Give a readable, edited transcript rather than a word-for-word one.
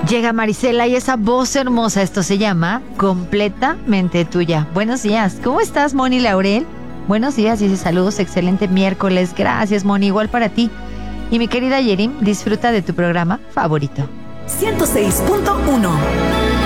Llega Marisela y esa voz hermosa, esto se llama Completamente Tuya. Buenos días, ¿cómo estás, Moni Laurel? Buenos días, dice saludos, excelente miércoles. Gracias, Moni, igual para ti. Y mi querida Yerim, disfruta de tu programa favorito. 106.1